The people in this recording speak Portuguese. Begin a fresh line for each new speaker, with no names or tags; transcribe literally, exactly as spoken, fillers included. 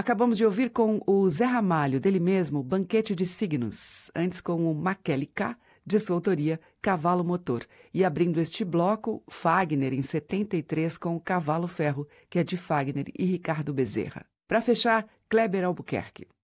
Acabamos de ouvir com o Zé Ramalho, dele mesmo, Banquete de Signos. Antes com o Makely K, de sua autoria, Cavalo Motor. E abrindo este bloco, Fagner, em setenta e três, com o Cavalo Ferro, que é de Fagner e Ricardo Bezerra. Para fechar, Kleber Albuquerque.